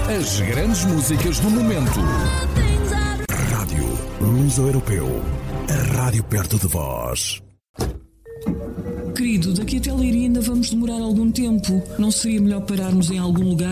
As grandes músicas do momento. Rádio Luso Europeu. A rádio perto de vós. Querido, daqui até Leiria ainda vamos demorar algum tempo. Não seria melhor pararmos em algum lugar